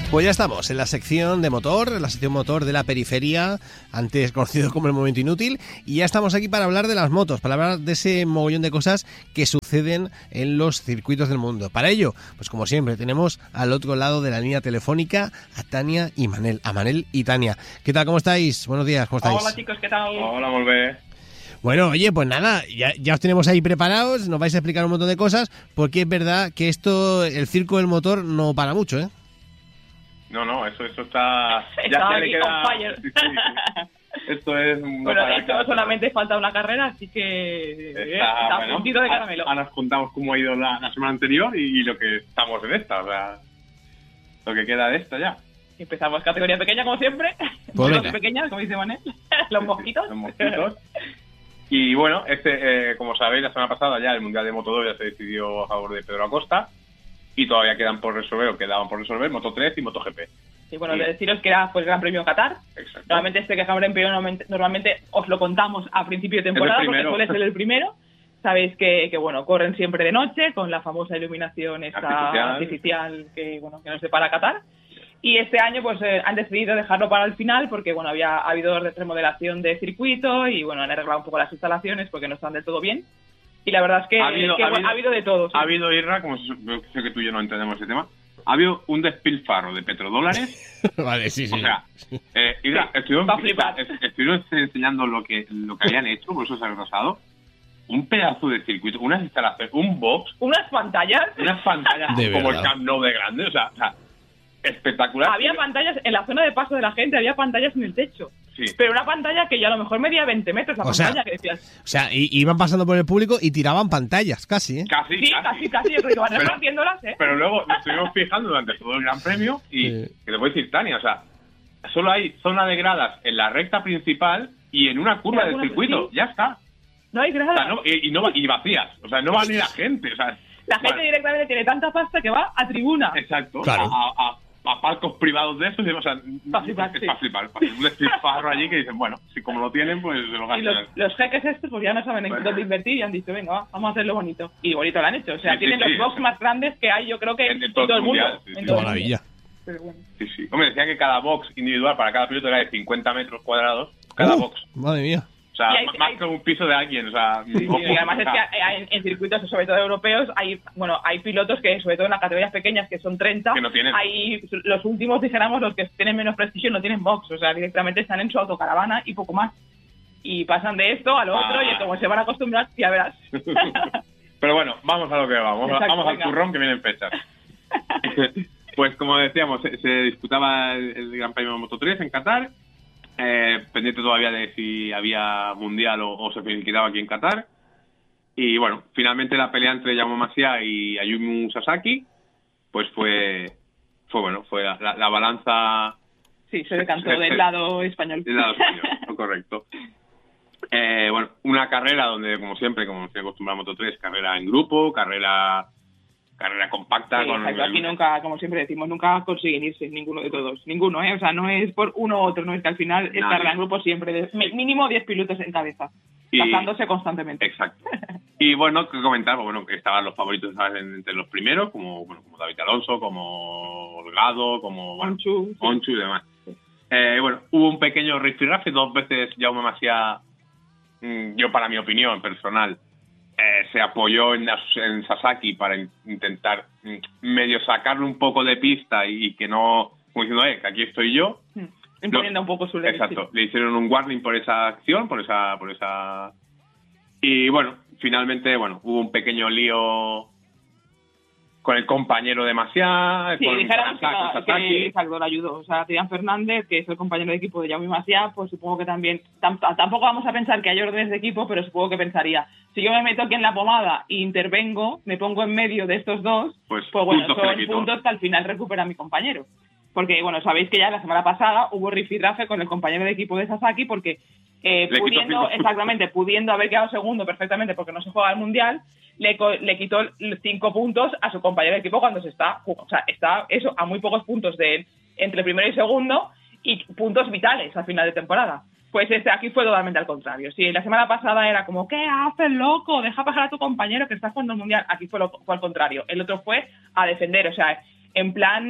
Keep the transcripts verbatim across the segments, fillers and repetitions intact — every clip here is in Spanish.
Pues ya estamos en la sección de motor, en la sección motor de la periferia, antes conocido como el momento inútil, y ya estamos aquí para hablar de las motos, para hablar de ese mogollón de cosas que suceden en los circuitos del mundo. Para ello, pues como siempre, tenemos al otro lado de la línea telefónica a Tania y Manel, a Manel y Tania. ¿Qué tal? ¿Cómo estáis? Buenos días, ¿cómo estáis? Hola chicos, ¿qué tal? Hola, molt bé. Bueno, oye, pues nada, ya, ya os tenemos ahí preparados, nos vais a explicar un montón de cosas, porque es verdad que esto, el circo del motor, no para mucho, ¿eh? No, no, eso, eso está... Está ya aquí le queda... on fire. Sí, sí, sí. Esto es... No Bueno, para esto cada- solamente falta una carrera, así que Está, está a bueno, puntito de caramelo. Ahora os contamos cómo ha ido la, la semana anterior y, y lo que estamos en esta, o sea... Lo que queda de esta ya. Empezamos categoría pequeña, como siempre. Pues Motos venga. pequeñas, como dice Manel. Los mosquitos. Los mosquitos. Y bueno, este, eh, como sabéis, la semana pasada ya el Mundial de Moto dos ya se decidió a favor de Pedro Acosta y todavía quedan por resolver, o quedaban por resolver, Moto tres y MotoGP. Y bueno, Sí. de deciros que era pues Gran Premio en Qatar. Exacto. Normalmente este que Gran Premio normalmente, normalmente os lo contamos a principio de temporada, Es el porque primero. suele ser el primero. Sabéis que, que bueno, corren siempre de noche con la famosa iluminación esta Artificial. artificial, que bueno que nos separa Qatar. Y este año pues eh, han decidido dejarlo para el final porque bueno había ha habido remodelación de circuito y bueno han arreglado un poco las instalaciones porque no están del todo bien. Y la verdad es que Ha habido- que, ha bueno, habido- ha habido de todo. Sí. Ha habido, Irra, como sé sé que tú y yo no entendemos ese tema, ha habido un despilfarro de petrodólares. Vale, sí, sí. O sea, eh, Irra, Sí, estuvieron, va a flipar. est- estuvieron enseñando lo que, lo que habían hecho, por eso se ha retrasado. Un pedazo de circuito, unas instalaciones, un box, Unas pantallas. unas pantallas De como verdad. el Camp Nou de grande, o sea, o sea, espectacular. Había pantallas en la zona de paso de la gente, había pantallas en el techo. Sí. Pero una pantalla que ya a lo mejor medía veinte metros la O sea, pantalla, que decías. O sea, i- iban pasando por el público y tiraban pantallas, casi, ¿eh? Casi, Sí, casi, casi, yo creo que van Pero- repartiéndolas, ¿eh? Pero luego nos estuvimos fijando durante todo el Gran Premio y, Sí. que te voy a decir, Tania, o sea, solo hay zona de gradas en la recta principal y en una curva En del alguna- circuito, sí. ya está. No hay O sea, nada. no- y, y no va- y vacías, o sea, no va ni la gente, o sea, La gente bueno, directamente tiene tanta pasta que va a tribuna. exacto, Claro. a, a- a palcos privados de esos, y, o sea, Pa' flipar, es sí. para flipar, para un despilfarro allí que dicen, bueno, si como lo tienen, pues se lo Y gastan. los, los jeques estos pues ya no saben en Bueno. dónde invertir y han dicho, venga, va, vamos a hacerlo bonito. Y bonito lo han hecho. O sea, Sí, sí, tienen sí. los box más grandes que hay, yo creo que En- en, en todo todo el el mundo. mundial, sí, En sí. Qué todo el maravilla. mundo. Pero bueno. Sí, sí. Hombre, decía que cada box individual para cada piloto era de cincuenta metros cuadrados, cada Uh, box. Madre mía. O sea, Y hay- más hay- que un piso de alguien, o sea... Sí, ojo, y además o es sea, que hay- en, en circuitos, sobre todo europeos, hay bueno hay pilotos que, sobre todo en las categorías pequeñas, que son treinta, Que no tienen. hay los últimos, dijéramos, los que tienen menos prestigio no tienen box, o sea, directamente están en su autocaravana y poco más. Y pasan de esto a lo otro Ah. y como se van a acostumbrar, ya verás. Pero bueno, vamos a lo que vamos. Exacto, vamos al venga. turrón que vienen fechas. Pues como decíamos, se, se disputaba el, el Gran Premio de Moto tres en Qatar. Eh, pendiente todavía de si había mundial o, o se finiquitaba aquí en Qatar. Y bueno, finalmente la pelea entre Jaume Masia y Ayumu Sasaki, pues fue, fue bueno, fue la, la, la balanza Sí, se decantó Se- se- del lado español. del lado español, ¿no? Correcto. Eh, bueno, una carrera donde, como siempre, como se acostumbra a Moto tres, carrera en grupo, carrera carrera compacta. Sí, con exacto. Aquí nunca, como siempre decimos, nunca consiguen irse ninguno de todos. Ninguno, ¿eh? O sea, no es por uno u otro, no es que al final es Nadie. carrera en grupo siempre. De, mi- mínimo diez pilotos en cabeza, Y- pasándose constantemente. Exacto. Y bueno, que comentar, pues, bueno, que estaban los favoritos, ¿sabes? En- entre los primeros, como bueno, como David Alonso, como Holgado, como bueno, Onchu, sí. Onchu y demás. Eh, bueno, hubo un pequeño rifirrafe, dos veces Jaume Masia, mm, yo para mi opinión personal, eh, se apoyó en, las- en Sasaki para in- intentar mm, medio sacarle un poco de pista y, y que no, como diciendo, eh, que aquí estoy yo. Mm. Imponiendo un poco su ley. Exacto, le hicieron un warning por esa acción, por esa, por esa... Y bueno, finalmente, bueno, hubo un pequeño lío con el compañero de Masia, Sí, con, dijéramos que, con no, Sasaki. que exacto, lo ayudó. O sea, Adrián Fernández, que es el compañero de equipo de Jaume Masia, pues supongo que también... tam- tampoco vamos a pensar que hay órdenes de equipo, pero supongo que pensaría, si yo me meto aquí en la pomada e intervengo, me pongo en medio de estos dos, Pues, pues bueno, puntos que le son quitó. puntos que al final recupera mi compañero. Porque, bueno, sabéis que ya la semana pasada hubo rifirrafe con el compañero de equipo de Sasaki porque eh, Le quitó pudiendo, cinco. exactamente, pudiendo haber quedado segundo perfectamente porque no se juega el Mundial, le, co- le quitó cinco puntos a su compañero de equipo cuando se está, o sea, está eso a muy pocos puntos de él, entre primero y segundo, y puntos vitales al final de temporada. Pues este aquí fue totalmente al contrario. Si la semana pasada era como, ¿qué haces, loco? Deja pasar a tu compañero que está jugando el Mundial. Aquí fue, lo, fue al contrario. El otro fue a defender, o sea, en plan...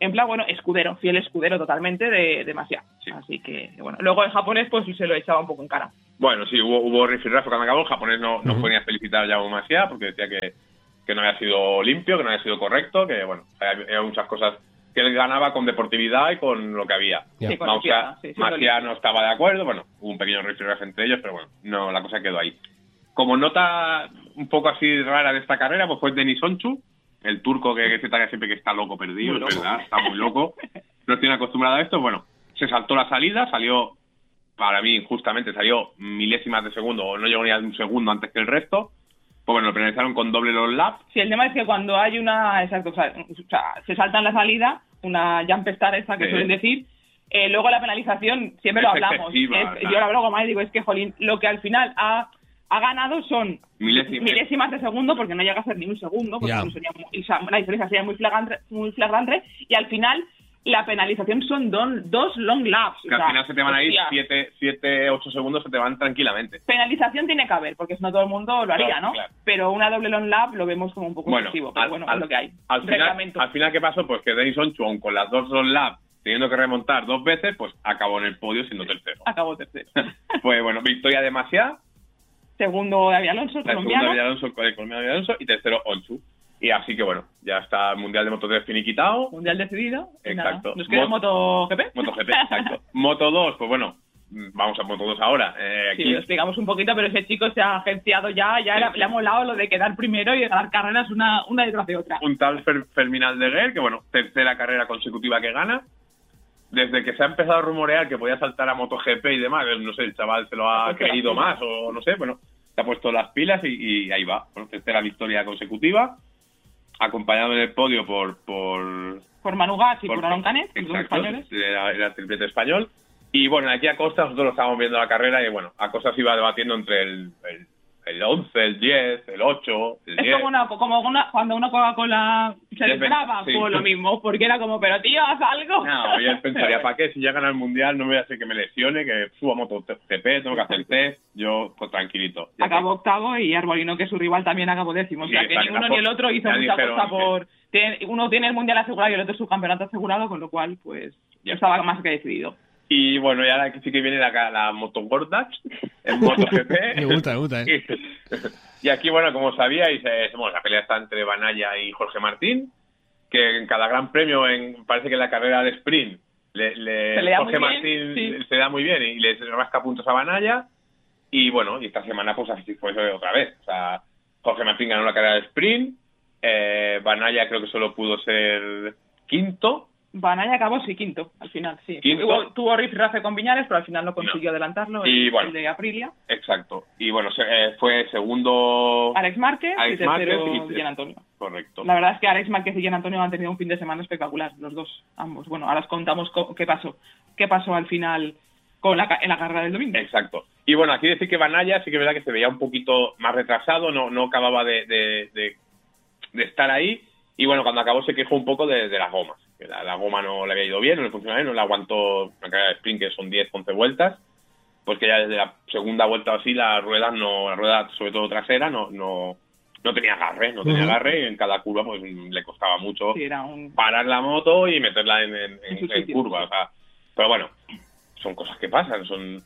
en plan, bueno, escudero, fiel escudero totalmente de, de Masia. Sí. Así que, bueno, luego el japonés pues se lo echaba un poco en cara. Bueno, sí, hubo, hubo rifirrafe cuando acabó, el japonés no, no uh-huh. fue ni a felicitar a Jaume Masia porque decía que, que no había sido limpio, que no había sido correcto, que bueno, había muchas cosas que él ganaba con deportividad y con lo que había. Sí, con Masia, sí, Masia no estaba de acuerdo, bueno, hubo un pequeño rifirrafe entre ellos, pero bueno, no, la cosa quedó ahí. Como nota un poco así rara de esta carrera, pues fue Denis Onchu, el turco que, que se trae siempre que está loco perdido, es verdad, está muy loco, no tiene acostumbrado a esto. Bueno, se saltó la salida, salió, para mí injustamente, salió milésimas de segundo, o no llegó ni a un segundo antes que el resto. Pues bueno, lo penalizaron con doble los laps. Sí, el tema es que cuando hay una, exacto, o sea, o sea se salta en la salida, una jump start esa que sí. suelen decir, eh, luego la penalización, siempre es lo hablamos, es, yo lo hablo con Mike y digo, es que, jolín, lo que al final ha... ha ganado son milésimas. milésimas de segundo, porque no llega a ser ni un segundo, porque yeah. sería muy, o sea, la diferencia sería muy flagrante, muy flagrante, y al final la penalización son don, dos long laps. Que o al sea, final se te van a ir siete, ocho segundos, se te van tranquilamente. Penalización tiene que haber, porque si no todo el mundo lo haría, claro, ¿no? Claro. Pero una doble long lap lo vemos como un poco bueno, excesivo, pero al, bueno, al, es lo que hay. Al final, al final, ¿qué pasó? Pues que Denis Onchu, aun con las dos long laps, teniendo que remontar dos veces, pues acabó en el podio siendo tercero. Acabó tercero. Pues bueno, victoria de Masia. Segundo David Alonso, el colombiano. Segundo David Alonso, el colombiano David Alonso, y tercero Onchu. Y así que bueno, ya está el Mundial de Moto tres finiquitado. Mundial decidido. Exacto. ¿Nos queda Moto G P? Moto G P, exacto. Moto dos, pues bueno, vamos a Moto dos ahora. Eh, aquí... Sí, lo explicamos un poquito, pero ese chico se ha agenciado ya, ya sí. le ha molado lo de quedar primero y de ganar carreras una, una detrás de otra. Un tal Fer, Fermín Aldeguer, que bueno, tercera carrera consecutiva que gana. Desde que se ha empezado a rumorear que podía saltar a MotoGP y demás, no sé, el chaval se lo ha creído más o no sé, bueno, se ha puesto las pilas y, y ahí va. Bueno, tercera victoria consecutiva, acompañado en el podio por... Por, por Manu Gas y por, por Aaron Canet, los españoles. Era, era el triplete español. Y bueno, aquí a Costa nosotros lo estábamos viendo la carrera y bueno, a Costa se iba debatiendo entre el... el el once, el diez, el ocho, el es diez. como, una, como una, cuando una Coca-Cola se desgraba, sí. Pues lo mismo, porque era como, pero tío, haz algo. No, yo pensaría, ¿para qué? Si ya gana el Mundial no me voy a hacer que me lesione, que suba Moto G P, tengo que hacer test, yo pues tranquilito. Ya acabó que... octavo y Arbolino, que su rival, también acabó décimo. Sí, o sea, que ni uno ni el otro hizo mucha dijeron, cosa por... Tiene, uno tiene el Mundial asegurado y el otro su campeonato asegurado, con lo cual, pues, ya estaba más que decidido. Y bueno, y ahora sí que viene la, la Moto Gordas en MotoGP. Me gusta, me gusta, ¿eh? Y, y aquí, bueno, como sabíais, eh, bueno, la pelea está entre Banaya y Jorge Martín, que en cada gran premio, en, parece que en la carrera de sprint, le, le, le Jorge bien, Martín sí. se da muy bien y le rasca puntos a Banaya. Y bueno, y esta semana pues así fue eso otra vez. O sea, Jorge Martín ganó la carrera de sprint, eh, Banaya creo que solo pudo ser quinto. Banaya acabó sí quinto al final, sí. Quinto. Tuvo, tuvo rifirrafe con Viñales, pero al final no consiguió no. adelantarlo, y el, bueno, el de Aprilia. Exacto. Y bueno, se, eh, fue segundo Alex Márquez Alex y tercero Márquez y, Gian Antonio. Correcto. La verdad es que Alex Márquez y Gian Antonio han tenido un fin de semana espectacular, los dos, ambos. Bueno, ahora os contamos co- qué pasó. ¿Qué pasó al final con la, en la carrera del domingo? Exacto. Y bueno, aquí decir que Banaya sí que es verdad que se veía un poquito más retrasado, no, no acababa de, de, de, de estar ahí. Y bueno, cuando acabó se quejó un poco de, de las gomas. Que la, la goma no le había ido bien, no le funcionaba bien, no le aguantó una carrera de sprint que son diez, once vueltas. Pues que ya desde la segunda vuelta o así, las ruedas, no, la rueda sobre todo trasera, no, no, no tenía agarre, no tenía uh-huh. agarre, y en cada curva pues le costaba mucho sí, era un... parar la moto y meterla en, en, en, en, en curva. O sea, pero bueno, son cosas que pasan, son...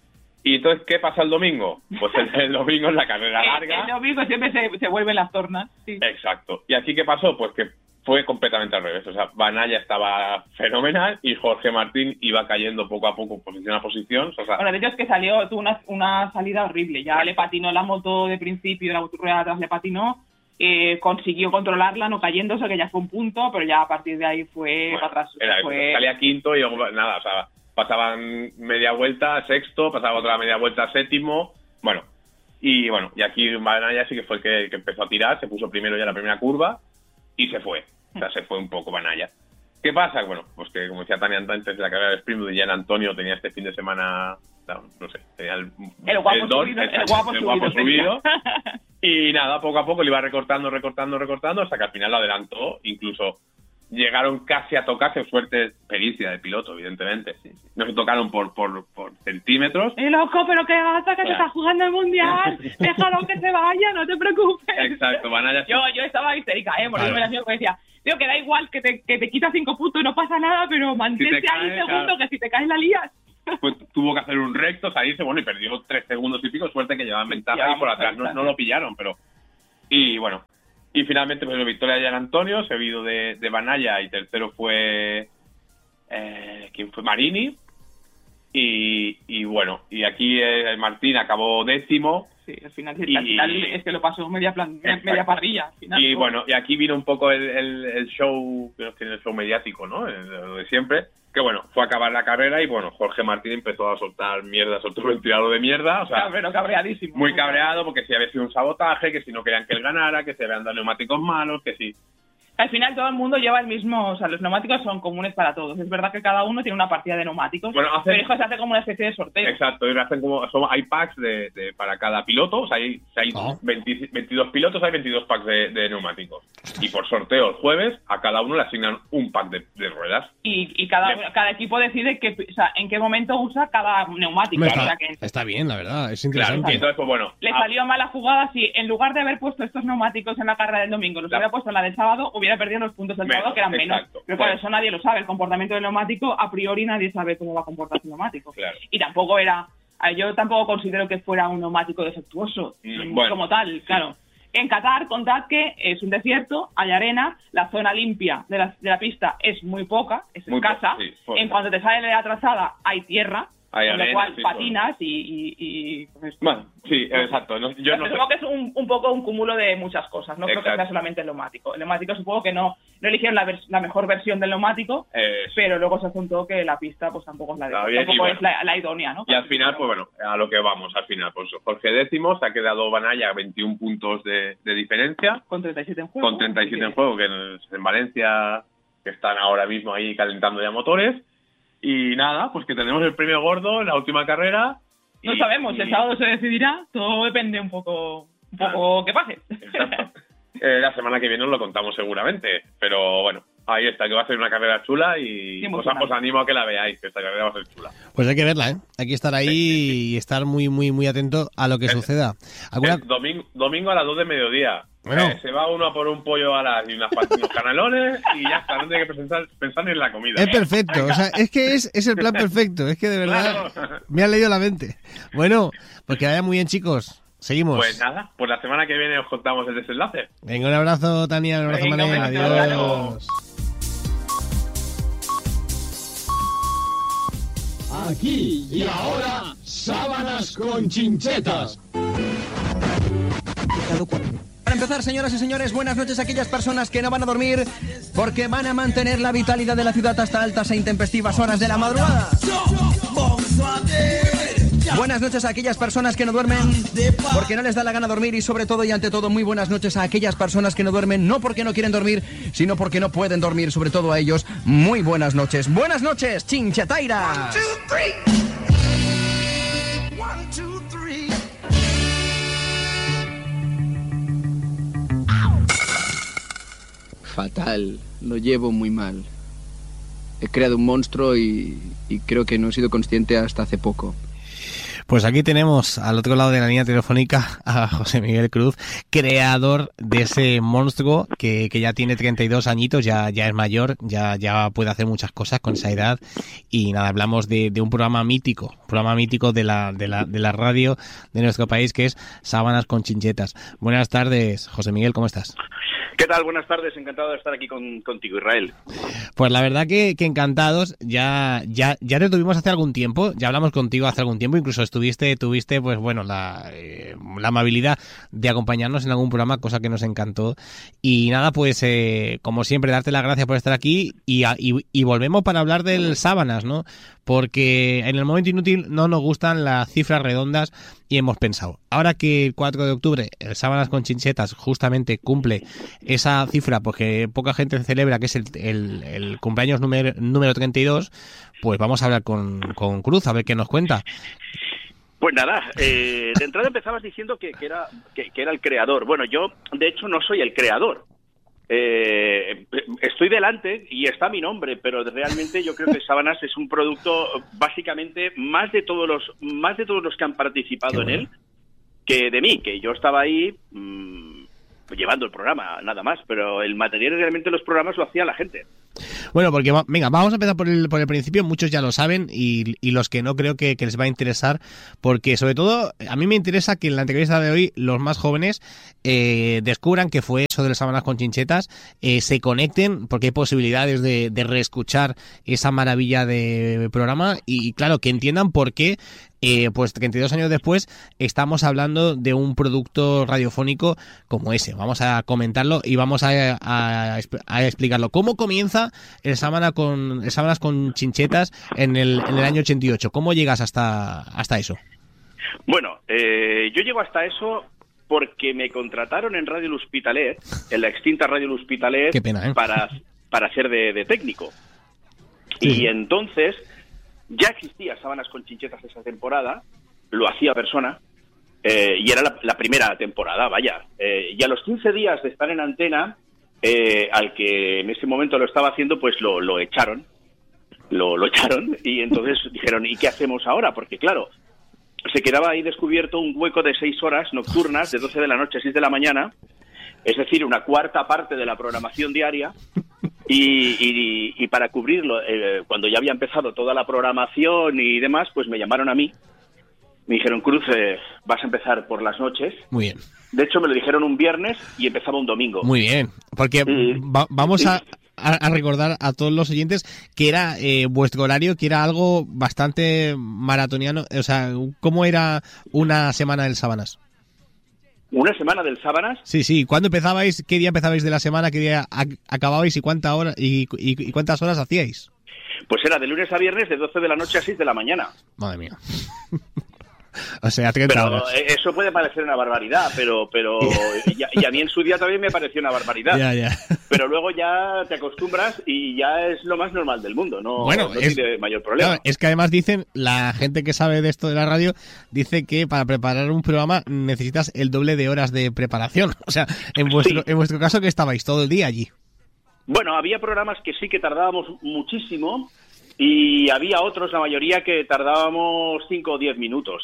¿Y entonces qué pasa el domingo? Pues el, el domingo es la carrera larga. El, el domingo siempre se, se vuelven las tornas. Sí. Exacto. ¿Y aquí qué pasó? Pues que fue completamente al revés. O sea, Banaya estaba fenomenal y Jorge Martín iba cayendo poco a poco, posición a posición. O sea, bueno, de hecho es que salió, tuvo una, una salida horrible. Ya le patinó la moto de principio, la rueda de atrás le patinó. Eh, consiguió controlarla, no cayéndose, que ya fue un punto, pero ya a partir de ahí fue bueno, para atrás. Era, fue... Salía quinto y nada, o sea, pasaban media vuelta a sexto, pasaba otra media vuelta a séptimo, bueno, y bueno, y aquí Banaya sí que fue el que, que empezó a tirar, se puso primero ya en la primera curva y se fue, o sea, se fue un poco Banaya. ¿Qué pasa? Bueno, pues que como decía Tania antes de la carrera de sprint, de Gian Antonio tenía este fin de semana, no, no sé, tenía el, el guapo el don, subido, el, el guapo el subido, guapo subido y nada, poco a poco le iba recortando, recortando, recortando, hasta que al final lo adelantó, incluso llegaron casi a tocarse, suerte, pericia de piloto, evidentemente. Sí, sí. No se tocaron por por, por centímetros. ¡Eh, loco, pero qué gata, que claro. te está jugando el Mundial! ¡Déjalo que se vaya, no te preocupes! Exacto, Banaya... Yo, yo estaba histérica, ¿eh? Porque claro. me la que decía, tío, que da igual, que te, que te quita cinco puntos, no pasa nada, pero mantente si ahí caes, segundo, claro. que si te caes la lías. Pues tuvo que hacer un recto, salirse, bueno, y perdió tres segundos y pico, suerte que llevaban ventaja Llevamos y por atrás no, no lo pillaron, pero... Y bueno, y finalmente pues la victoria de Jan Antonio, seguido de, de Banaya, y tercero fue... Eh, ¿Quién fue? Marini. Y, y bueno, y aquí eh, Martín acabó décimo. Sí, al final, Y- al final es que lo pasó media, plan, media Exacto. parrilla. Al final, Y pues. bueno, y aquí vino un poco el, el, el show, que nos tiene el show mediático, ¿no? El- Lo de siempre. Que bueno, fue a acabar la carrera y bueno, Jorge Martín empezó a soltar mierda, soltó un ventilador de mierda, o sea, Cabrero, cabreadísimo. muy cabreado porque si había sido un sabotaje, que si no querían que él ganara, que se habían dado neumáticos malos, que sí. Al final todo el mundo lleva el mismo, o sea, los neumáticos son comunes para todos. Es verdad que cada uno tiene una partida de neumáticos, Bueno, hace- pero hijo, se hace como una especie de sorteo. Exacto, y hacen como, son, hay packs de, de, para cada piloto, o sea, hay, si hay Oh. veinte, veintidós pilotos, hay veintidós packs de, de neumáticos. Y por sorteo el jueves, a cada uno le asignan un pack de, de ruedas. Y, y cada, Bien. cada equipo decide que, o sea, en qué momento usa cada neumático. Hombre, O sea, está, que está bien, la verdad, es Claro, interesante. y entonces, pues bueno. le ah, salió mala jugada si en lugar de haber puesto estos neumáticos en la carrera del domingo, los La- hubiera puesto en la del sábado, hubiera perdido los puntos del Menos, sábado, que eran menos. exacto. Pero claro, Bueno. eso nadie lo sabe. El comportamiento del neumático, a priori nadie sabe cómo va a comportarse el neumático. Claro. Y tampoco era... Yo tampoco considero que fuera un neumático defectuoso, Mm, mm, bueno, como tal, claro. En Qatar, contad que es un desierto, hay arena, la zona limpia de la, de la pista es muy poca, es Muy escasa. poca, sí, poca. En cuanto te sale de la trazada, hay tierra, Hay con arena, lo cual sí, patinas y... y, y pues, Bueno, sí, exacto. No, yo no sé. supongo que es un, un poco un cúmulo de muchas cosas, no creo que Exacto. sea solamente el neumático. El neumático supongo que no, no eligieron la, vers- la mejor versión del neumático, Eh, sí. pero luego se juntó que la pista pues tampoco es la, de, Está bien, tampoco y es bueno. la, la idónea, ¿no? Y al final, pues bueno, a lo que vamos, al final, pues Jorge décimo, se ha quedado Banaya veintiún puntos de, de diferencia, Con treinta y siete en juego. con treinta y siete así en juego, que en, en Valencia, que están ahora mismo ahí calentando ya motores. Y nada, pues que tenemos el premio gordo en la última carrera. No y- sabemos, y- el sábado se decidirá, todo depende un poco, un Claro. poco que pase. Exacto. Eh, la semana que viene os lo contamos seguramente, pero bueno, ahí está, que va a ser una carrera chula y Sí, os, emocionante. os animo a que la veáis, que esta carrera va a ser chula. Pues hay que verla, ¿eh? Hay que estar ahí y estar muy, muy, muy atento a lo que Es- suceda. ¿Alguna... Es domingo, domingo a las dos de mediodía. Bueno. Eh, se va uno a por un pollo a las y unas, pa- unos canelones y ya está, no tiene que pensar, pensar ni en la comida. Es perfecto, o sea, es que es, es el plan perfecto, es que de verdad Claro. me han leído la mente. Bueno, pues que vaya muy bien, chicos. Seguimos. Pues nada, pues la semana que viene os contamos el desenlace. Venga, un abrazo, Tania, un abrazo, Venga, Manel. un abrazo, Adiós. Aquí y ahora, sábanas con chinchetas. Para empezar, señoras y señores, buenas noches a aquellas personas que no van a dormir porque van a mantener la vitalidad de la ciudad hasta altas e intempestivas horas de la madrugada. Buenas noches a aquellas personas que no duermen porque no les da la gana dormir y sobre todo y ante todo muy buenas noches a aquellas personas que no duermen no porque no quieren dormir, sino porque no pueden dormir, sobre todo a ellos. Muy buenas noches. Buenas noches, chinchetaira. Fatal, lo llevo muy mal. He creado un monstruo y, y creo que no he sido consciente hasta hace poco. Pues aquí tenemos al otro lado de la línea telefónica a José Miguel Cruz, creador de ese monstruo que, que ya tiene treinta y dos añitos, ya, ya es mayor, ya, ya puede hacer muchas cosas con esa edad. Y nada, hablamos de, de un programa mítico, un programa mítico de la, de, la, de la radio de nuestro país, que es Sábanas con Chinchetas. Buenas tardes, José Miguel, ¿cómo estás? ¿Qué tal? Buenas tardes, encantado de estar aquí con, contigo, Israel. Pues la verdad que, que encantados, ya, ya, ya te tuvimos hace algún tiempo, ya hablamos contigo hace algún tiempo, incluso estuviste, tuviste, pues bueno, la, eh, la amabilidad de acompañarnos en algún programa, cosa que nos encantó. Y nada, pues eh, como siempre, darte las gracias por estar aquí y, a, y, y volvemos para hablar del Sábanas, ¿no? Porque en el momento inútil no nos gustan las cifras redondas y hemos pensado, ahora que el cuatro de octubre el Sábanas con Chinchetas justamente cumple esa cifra porque poca gente celebra, que es el, el, el cumpleaños número, número treinta y dos, pues vamos a hablar con, con Cruz, a ver qué nos cuenta. Pues nada, eh, de entrada empezabas diciendo que, que, era, que, que era el creador. Bueno, yo de hecho no soy el creador. Eh, estoy delante y está mi nombre, pero realmente yo creo que Sábanas es un producto básicamente más de todos los más de todos los que han participado Qué bueno. en él que de mí, que yo estaba ahí mmm, llevando el programa, nada más, pero el material realmente los programas lo hacía la gente. Bueno, porque va, venga, vamos a empezar por el, por el principio, muchos ya lo saben y, y los que no creo que, que les va a interesar, porque sobre todo a mí me interesa que en la entrevista de hoy los más jóvenes eh, descubran qué fue eso de las sábanas con chinchetas, eh, se conecten, porque hay posibilidades de, de reescuchar esa maravilla de programa y claro, que entiendan por qué Eh, pues treinta y dos años después estamos hablando de un producto radiofónico como ese. Vamos a comentarlo y vamos a, a, a explicarlo. ¿Cómo comienza el Sábana con, el Sábanas con Chinchetas en el, en el año ochenta y ocho? ¿Cómo llegas hasta, hasta eso? Bueno, eh, yo llego hasta eso porque me contrataron en Radio L'Hospitalet, en la extinta Radio L'Hospitalet, Qué pena, ¿eh? para, para ser de, de técnico. Sí. Y entonces ya existía Sábanas con Chinchetas esa temporada, lo hacía persona, eh, y era la, la primera temporada, vaya. Eh, y a los quince días de estar en antena, eh, al que en ese momento lo estaba haciendo, pues lo, lo echaron, lo, lo echaron, y entonces dijeron, ¿y qué hacemos ahora? Porque claro, se quedaba ahí descubierto un hueco de seis horas nocturnas, de doce de la noche a seis de la mañana, es decir, una cuarta parte de la programación diaria. Y, y, y para cubrirlo, eh, cuando ya había empezado toda la programación y demás, pues me llamaron a mí. Me dijeron, Cruz, eh, vas a empezar por las noches. Muy bien. De hecho, me lo dijeron un viernes y empezaba un domingo. Muy bien, porque Sí. va, vamos Sí. a, a, a recordar a todos los oyentes que era eh, vuestro horario, que era algo bastante maratoniano. O sea, ¿cómo era una semana del Sábanas? ¿Una semana del Sábanas? Sí, sí. ¿Cuándo empezabais? ¿Qué día empezabais de la semana? ¿Qué día ac- acababais? ¿Y cuánta hora y, y, y cuántas horas hacíais? Pues era de lunes a viernes, de doce de la noche a seis de la mañana. Madre mía. O sea, treinta Pero horas. eh, eso puede parecer una barbaridad, pero pero y a, y a mí en su día también me pareció una barbaridad. Ya, ya. Pero luego ya te acostumbras y ya es lo más normal del mundo, no, Bueno, no es- tiene mayor problema. Claro, es que además dicen, la gente que sabe de esto de la radio, dice que para preparar un programa necesitas el doble de horas de preparación. O sea, en vuestro, Sí. en vuestro caso que estabais todo el día allí. Bueno, había programas que sí que tardábamos muchísimo y había otros, la mayoría, que tardábamos cinco o diez minutos.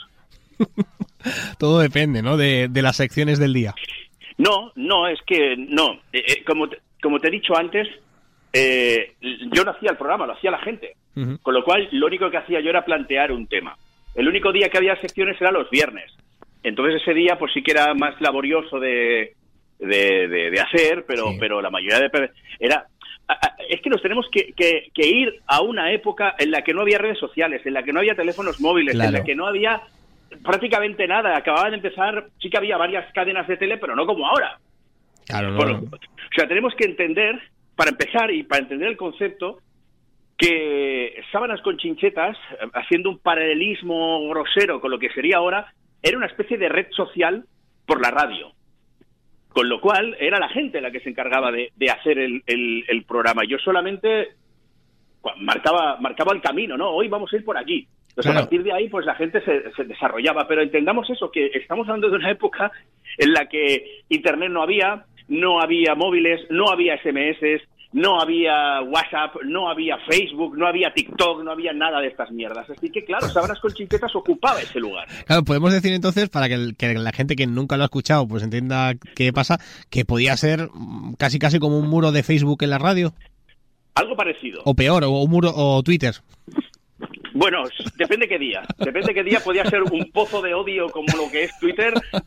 Todo depende, ¿no? De, de las secciones del día. No, no, es que no. Eh, eh, como, te, como te he dicho antes, eh, yo no hacía el programa, lo hacía la gente. Ujú. Con lo cual, lo único que hacía yo era plantear un tema. El único día que había secciones era los viernes. Entonces ese día pues sí que era más laborioso de, de, de, de hacer, pero, Sí. pero la mayoría de... era a- a- Es que nos tenemos que, que, que ir a una época en la que no había redes sociales, en la que no había teléfonos móviles, Claro. en la que no había prácticamente nada. Acababan de empezar, sí que había varias cadenas de tele, pero no como ahora. Claro, no. Bueno, o sea, tenemos que entender, para empezar y para entender el concepto, que Sábanas con Chinchetas, eh, haciendo un paralelismo grosero con lo que sería ahora, era una especie de red social por la radio. Con lo cual, era la gente la que se encargaba de, de hacer el, el, el programa. Yo solamente cua- marcaba, marcaba el camino, ¿no? Hoy vamos a ir por aquí. Entonces, Claro. a partir de ahí, pues la gente se, se desarrollaba. Pero entendamos eso, que estamos hablando de una época en la que Internet no había, no había móviles, no había ese eme eses, no había WhatsApp, no había Facebook, no había TikTok, no había nada de estas mierdas. Así que, claro, Sábanas con Chinchetas ocupaba ese lugar. Claro, podemos decir entonces, para que, el- que la gente que nunca lo ha escuchado pues entienda qué pasa, que podía ser mm, casi casi como un muro de Facebook en la radio, Algo parecido. o peor, o un muro, o Twitter. Bueno, s- depende qué día. Depende qué día podía ser un pozo de odio como lo que es Twitter,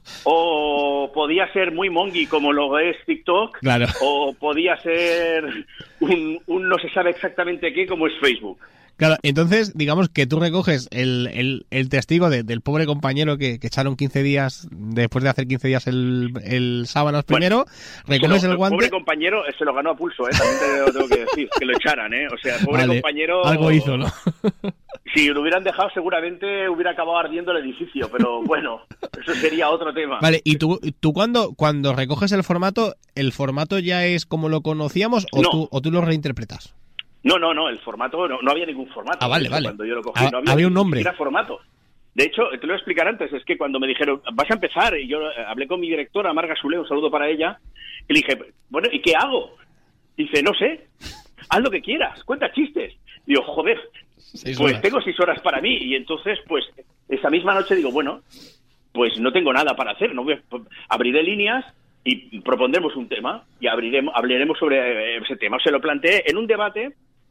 o podía ser muy mongi como lo es TikTok, Claro. o podía ser un, un no se sabe exactamente qué como es Facebook. Claro, entonces, digamos que tú recoges el, el, el testigo de- del pobre compañero que, que echaron quince días, después de hacer quince días el, el Sábanas primero, recoges Se lo- el guante... pobre compañero eh, se lo ganó a pulso, ¿eh? También te lo tengo que decir, que lo echaran, ¿eh? O sea, pobre Vale, compañero... algo hizo, ¿no? Si lo hubieran dejado, seguramente hubiera acabado ardiendo el edificio, pero bueno, eso sería otro tema. Vale, ¿y tú, tú cuando, cuando recoges el formato, el formato ya es como lo conocíamos o, No. tú, o tú lo reinterpretas? No, no, no, el formato, no, no había ningún formato. Ah, vale, De hecho, vale. Cuando yo lo cogí, Ah, no había, había un ni nombre. siquiera formato. De hecho, te lo voy a explicar antes, es que cuando me dijeron, vas a empezar, y yo eh, hablé con mi directora, Marga Sule, un saludo para ella, y le dije, bueno, ¿y qué hago? Dice, no sé, haz lo que quieras, cuenta chistes. Digo, joder, Seis pues horas. tengo seis horas para mí, y entonces, pues, esa misma noche digo, bueno, pues no tengo nada para hacer, no voy a- abriré líneas y propondremos un tema y abriremos, hablaremos sobre ese tema. Se lo planteé en un debate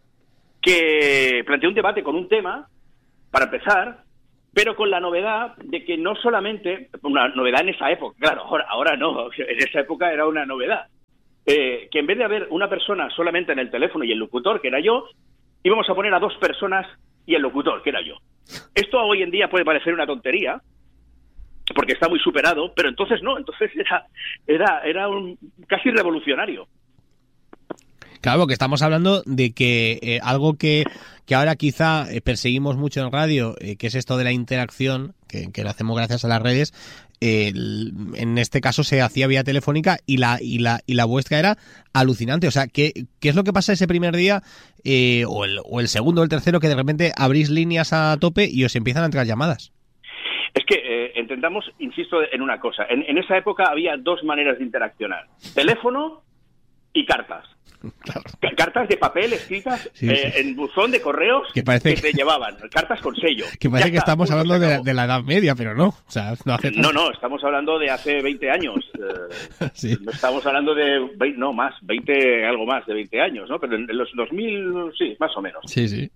que planteé un debate con un tema, para empezar, pero con la novedad de que no solamente, una novedad en esa época, claro, ahora, ahora no, en esa época era una novedad, eh, que en vez de haber una persona solamente en el teléfono y el locutor, que era yo, íbamos a poner a dos personas y el locutor, que era yo. Esto hoy en día puede parecer una tontería, porque está muy superado, pero entonces no, entonces era era era un casi revolucionario. Claro, que estamos hablando de que eh, algo que, que ahora quizá eh, perseguimos mucho en radio, eh, que es esto de la interacción, que, que lo hacemos gracias a las redes, eh, en este caso se hacía vía telefónica y la y la y la vuestra era alucinante. O sea, ¿qué, qué es lo que pasa ese primer día, eh, o, el, o el segundo o el tercero, que de repente abrís líneas a tope y os empiezan a entrar llamadas? Es que eh, entendamos, insisto en una cosa, en, en esa época había dos maneras de interaccionar, teléfono y cartas. Claro. Cartas de papel escritas sí, eh, sí. en buzón de correos que, parece que te que... llevaban, cartas con sello. Que parece ya que está, estamos hablando de la, de la Edad Media, pero no. O sea, no, hace no, no, estamos hablando de hace veinte años. Eh, sí. No estamos hablando de, veinte, no más, veinte, algo más de veinte años, ¿no? Pero en los dos mil, sí, más o menos. Sí, sí.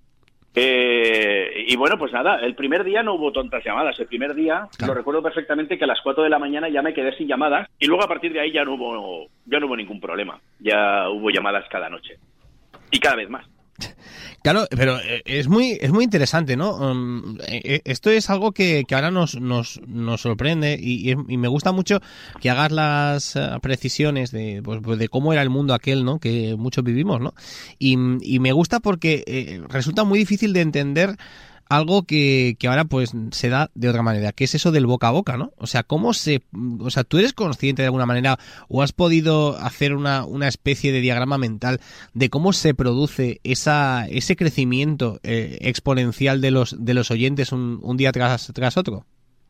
Eh, y bueno, pues nada, el primer día no hubo tontas llamadas. El primer día, claro, lo recuerdo perfectamente, que a las cuatro de la mañana ya me quedé sin llamadas y luego a partir de ahí ya no hubo, ya no hubo ningún problema. Ya hubo llamadas cada noche y cada vez más. Claro, pero es muy es muy interesante, ¿no? Um, esto es algo que, que ahora nos, nos, nos sorprende y, y me gusta mucho que hagas las precisiones de, pues, de cómo era el mundo aquel, ¿no? Que muchos vivimos, ¿no? Y, y me gusta porque eh, resulta muy difícil de entender algo que, que ahora pues se da de otra manera, que es eso del boca a boca, ¿no? O sea, ¿cómo se...? O sea, ¿tú eres consciente de alguna manera o has podido hacer una, una especie de diagrama mental de cómo se produce esa ese crecimiento eh, exponencial de los de los oyentes un, un día tras, tras otro?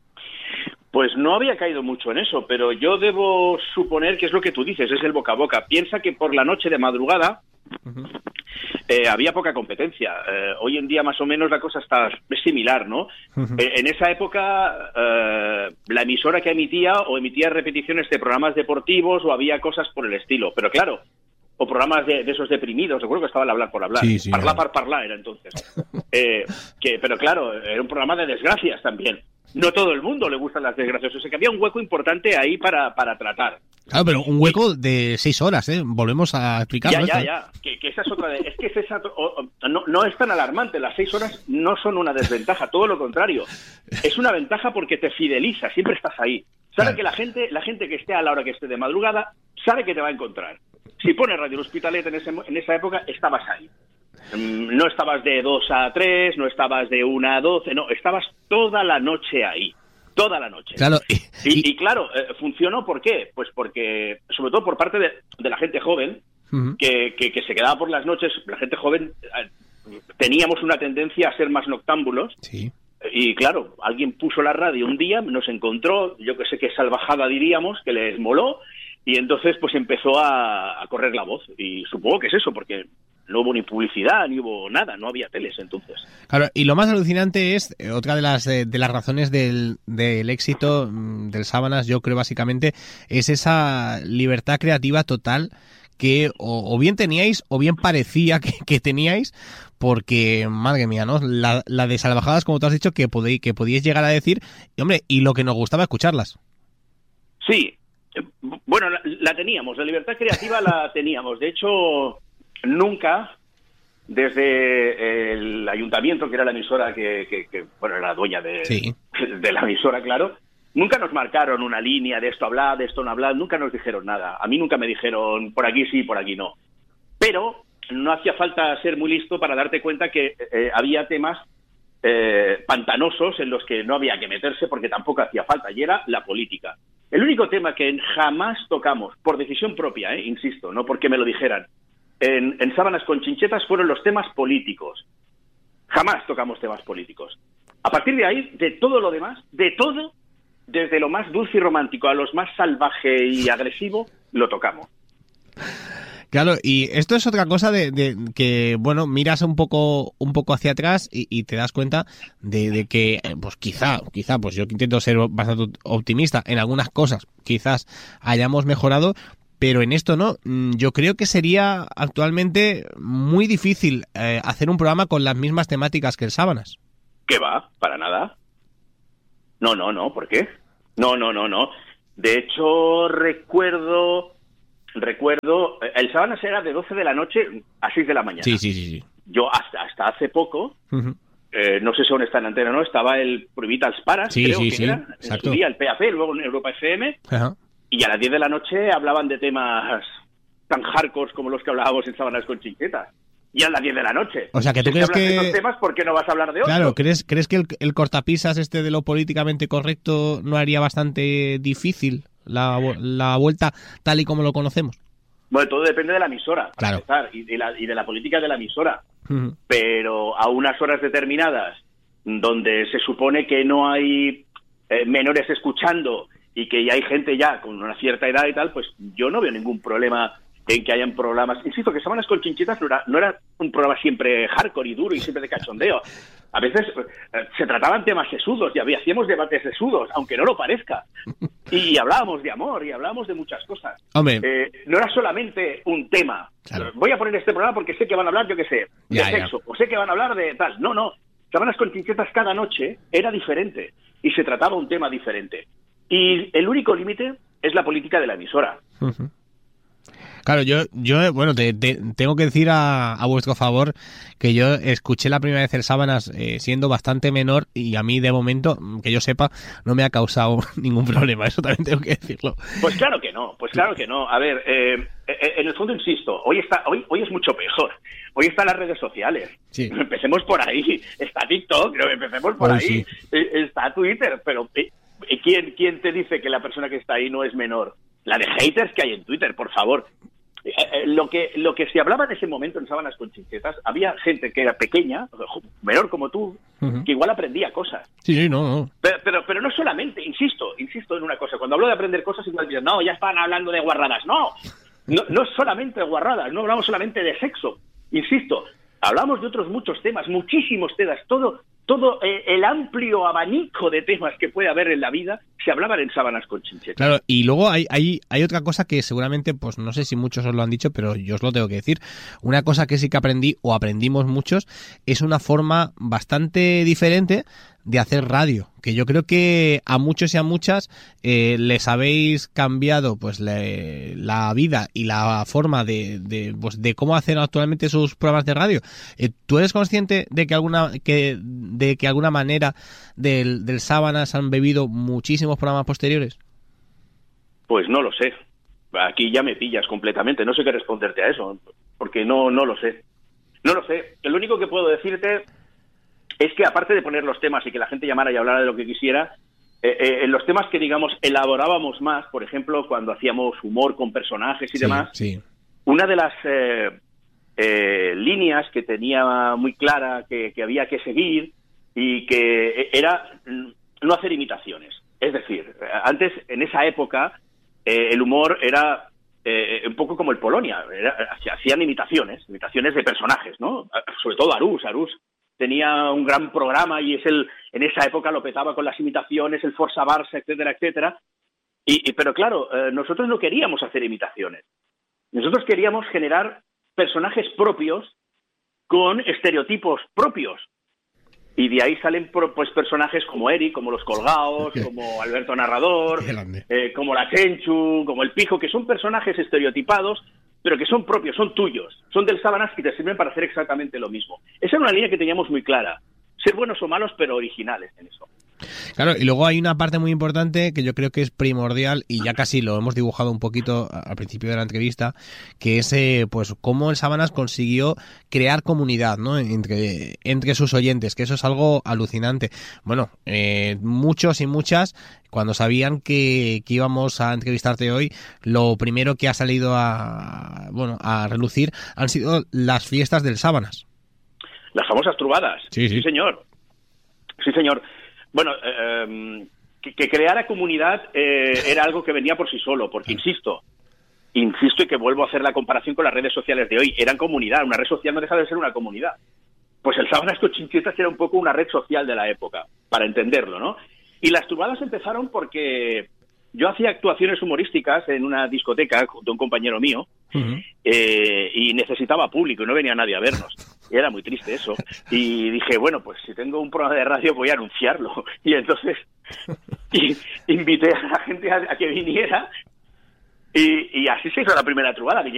Pues no había caído mucho en eso, pero yo debo suponer que es lo que tú dices, es el boca a boca. Piensa que por la noche de madrugada uh-huh. eh, había poca competencia. Eh, hoy en día más o menos la cosa está es similar, ¿no? Uh-huh. Eh, en esa época eh, la emisora que emitía o emitía repeticiones de programas deportivos o había cosas por el estilo, pero claro, o programas de, de esos deprimidos, recuerdo que estaba el hablar por hablar, sí, sí, parlar par parlar era entonces. Eh, que, pero claro, era un programa de desgracias también. No todo el mundo le gustan las desgracias, o sea que había un hueco importante ahí para, para tratar. Claro, pero un hueco de seis horas, ¿eh? Volvemos a explicarlo. Ya, ya, ya, que, que esa es otra de... Es que es esa, o, no, no es tan alarmante, las seis horas no son una desventaja, todo lo contrario. Es una ventaja porque te fideliza, siempre estás ahí. Sabe claro. que la gente, la gente que esté a la hora que esté de madrugada, sabe que te va a encontrar. Si pones Radio L'Hospitalet en, ese, en esa época, estabas ahí. No estabas de dos a tres, no estabas de una a doce, no, estabas toda la noche ahí, toda la noche. Claro. Y, y, y claro, eh, funcionó, ¿por qué? Pues porque, sobre todo por parte de, de la gente joven, uh-huh. que, que, que se quedaba por las noches, la gente joven, eh, teníamos una tendencia a ser más noctámbulos. Sí. Y claro, alguien puso la radio un día, nos encontró, yo que sé qué salvajada diríamos, que les moló, y entonces pues empezó a, a correr la voz. Y supongo que es eso, porque no hubo ni publicidad, ni hubo nada, no había teles entonces. Claro, y lo más alucinante es, otra de las de, de las razones del, del éxito del Sábanas, yo creo básicamente, es esa libertad creativa total que o, o bien teníais, o bien parecía que, que teníais, porque, madre mía, ¿no? La, la de salvajadas, como tú has dicho, que, podéis, que podíais llegar a decir, y hombre, y lo que nos gustaba escucharlas. Sí, bueno, la, la teníamos, la libertad creativa la teníamos, de hecho... Nunca, desde el ayuntamiento, que era la emisora que, que, que bueno, era la dueña de, sí. de la emisora, claro, nunca nos marcaron una línea de esto hablar, de esto no hablar, nunca nos dijeron nada. A mí nunca me dijeron por aquí sí, por aquí no. Pero no hacía falta ser muy listo para darte cuenta que eh, había temas eh, pantanosos en los que no había que meterse porque tampoco hacía falta, y era la política. El único tema que jamás tocamos, por decisión propia, eh, insisto, no porque me lo dijeran, En, en Sábanas con Chinchetas fueron los temas políticos. Jamás tocamos temas políticos. A partir de ahí, de todo lo demás, de todo, desde lo más dulce y romántico a lo más salvaje y agresivo, lo tocamos. Claro, y esto es otra cosa de, de que, bueno, miras un poco un poco hacia atrás y, y te das cuenta de, de que, pues quizá, quizá, pues yo intento ser bastante optimista en algunas cosas, quizás hayamos mejorado, pero en esto no. Yo creo que sería actualmente muy difícil eh, hacer un programa con las mismas temáticas que el Sábanas. ¿Qué va? Para nada. No, no, no, ¿por qué? No, no, no, no. De hecho, recuerdo, recuerdo, el Sábanas era de doce de la noche a seis de la mañana. Sí, sí, sí. sí. Yo hasta, hasta hace poco, Uh-huh. eh, no sé si aún está en antena o no, estaba el Prohibit als Paras, Sí, creo sí, que sí, era, en su día el P A C, luego en Europa F M, Ajá. y a las diez de la noche hablaban de temas tan hardcore como los que hablábamos en Sábanas con Chinchetas. Y a las diez de la noche. O sea, que tú si crees hablas que... de esos temas, ¿por qué no vas a hablar de otros? Claro, ¿crees, crees que el, el cortapisas este de lo políticamente correcto no haría bastante difícil la, la vuelta tal y como lo conocemos? Bueno, todo depende de la emisora, para Claro. empezar, y de, la, y de la política de la emisora. Uh-huh. Pero a unas horas determinadas, donde se supone que no hay eh, menores escuchando y que ya hay gente ya con una cierta edad y tal, pues yo no veo ningún problema en que hayan programas. Insisto, que Sábanas con Chinchetas no era, no era un programa siempre hardcore y duro y siempre de cachondeo. A veces eh, se trataban temas sesudos y había, hacíamos debates sesudos, aunque no lo parezca. Y hablábamos de amor y hablábamos de muchas cosas. Hombre. Eh, no era solamente un tema. Claro. Voy a poner este programa porque sé que van a hablar, yo qué sé, de Ya, ya. sexo, o sé que van a hablar de tal. No, no. Sábanas con Chinchetas cada noche era diferente y se trataba un tema diferente. Y el único límite es la política de la emisora. Uh-huh. Claro, yo, yo bueno, te, te, tengo que decir a, a vuestro favor que yo escuché la primera vez el Sábanas eh, siendo bastante menor y a mí de momento, que yo sepa, no me ha causado ningún problema, eso también tengo que decirlo. Pues claro que no, pues claro que no. A ver, eh, eh, en el fondo insisto, hoy está, hoy, hoy es mucho peor. Hoy están las redes sociales. Sí. Empecemos por ahí. Está TikTok, pero empecemos por Hoy ahí. sí. Eh, Está Twitter, pero eh, ¿quién, ¿quién te dice que la persona que está ahí no es menor? La de haters que hay en Twitter, por favor. Eh, eh, lo que lo que se hablaba en ese momento en Sábanas con Chinchetas, había gente que era pequeña, menor como tú, Uh-huh. que igual aprendía cosas. Sí, sí, no, no. Pero, pero, pero no solamente, insisto, insisto en una cosa. Cuando hablo de aprender cosas, igual dicen, no, ya están hablando de guarradas. No, no, no solamente de guarradas, no hablamos solamente de sexo. Insisto, hablamos de otros muchos temas, muchísimos temas, todo, todo eh, el amplio abanico de temas que puede haber en la vida se hablaban en Sábanas con Chinchetas. Claro, y luego hay, hay, hay otra cosa que seguramente, pues no sé si muchos os lo han dicho, pero yo os lo tengo que decir. Una cosa que sí que aprendí, o aprendimos muchos, es una forma bastante diferente de hacer radio, que yo creo que a muchos y a muchas eh, les habéis cambiado pues le, la vida y la forma de, de, pues, de cómo hacen actualmente sus programas de radio. Eh, ¿Tú eres consciente de que alguna que de que alguna manera del, del Sábanas han bebido muchísimos programas posteriores? Pues no lo sé. Aquí ya me pillas completamente. No sé qué responderte a eso, porque no, no lo sé. No lo sé. Lo único que puedo decirte es que, aparte de poner los temas y que la gente llamara y hablara de lo que quisiera, eh, eh, en los temas que, digamos, elaborábamos más, por ejemplo, cuando hacíamos humor con personajes y Sí, demás, sí. una de las eh, eh, líneas que tenía muy clara que, que había que seguir y que era no hacer imitaciones. Es decir, antes, en esa época, eh, el humor era eh, un poco como el Polonia, era, hacían imitaciones, imitaciones de personajes, ¿no? Sobre todo Arús, Arús tenía un gran programa y es el en esa época lo petaba con las imitaciones, el Forza Barça, etcétera, etcétera. Y, y, pero claro, eh, nosotros no queríamos hacer imitaciones. Nosotros queríamos generar personajes propios con estereotipos propios. Y de ahí salen pues personajes como Eric, como Los Colgados, como Alberto Narrador, eh, como la Chenchu, como el Pijo, que son personajes estereotipados, pero que son propios, son tuyos, son del Sábanas y te sirven para hacer exactamente lo mismo. Esa era una línea que teníamos muy clara. Ser buenos o malos, pero originales en eso. Claro, y luego hay una parte muy importante que yo creo que es primordial y ya casi lo hemos dibujado un poquito al principio de la entrevista, que es eh, pues cómo el Sábanas consiguió crear comunidad, ¿no? entre, entre sus oyentes, que eso es algo alucinante. Bueno, eh, muchos y muchas, cuando sabían que, que íbamos a entrevistarte hoy, lo primero que ha salido a, bueno, a relucir han sido las fiestas del Sábanas. Las famosas trubadas. Sí, sí. Sí, señor. Sí, señor. Bueno, eh, que, que creara comunidad eh, era algo que venía por sí solo, porque, insisto, insisto y que vuelvo a hacer la comparación con las redes sociales de hoy, eran comunidad, una red social no deja de ser una comunidad. Pues el Sábanas con Chinchetas era un poco una red social de la época, para entenderlo, ¿no? Y las turbadas empezaron porque yo hacía actuaciones humorísticas en una discoteca junto a un compañero mío, uh-huh. eh, y necesitaba público y no venía nadie a vernos. Y era muy triste eso. Y dije, bueno, pues si tengo un programa de radio voy a anunciarlo. Y entonces y, invité a la gente a, a que viniera. Y, y así se hizo la primera trubada.